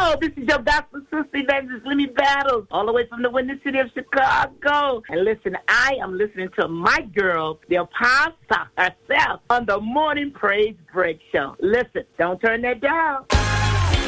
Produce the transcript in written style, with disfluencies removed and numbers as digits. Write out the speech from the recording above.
Yo, this is your gospel sister, Evangelist Lemmy Battles, all the way from the Windy City of Chicago. And listen, I am listening to my girl, the apostle herself, on the Morning Praise Break Show. Listen, don't turn that down.